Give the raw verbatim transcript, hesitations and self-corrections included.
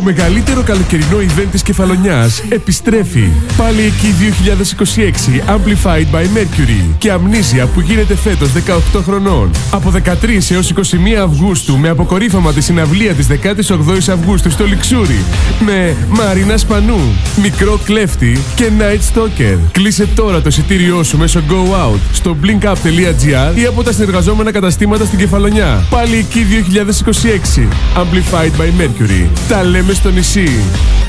μεγαλύτερο καλοκαιρινό event της Κεφαλονιάς επιστρέφει. Πάλι εκεί δύο χιλιάδες είκοσι έξι Amplified by Mercury και Amnesia που γίνεται φέτος δεκαοκτώ χρονών. Από δεκατρείς έως είκοσι μία Αυγούστου με αποκορύφωμα τη συναυλία της δεκάτη όγδοη Αυγούστου στο Λιξούρι με Μαρίνα Σπανού, Μικρό Κλέφτη και Night Stalker. Κλείσε τώρα το εισιτήριό σου μέσω Go Out στο blinkup.gr ή από τα συνεργαζόμενα καταστήματα στην Κεφαλονιά. Πάλι εκεί δύο χιλιάδες είκοσι έξι Amplified by Mercury. Τα λέμε στο νησί.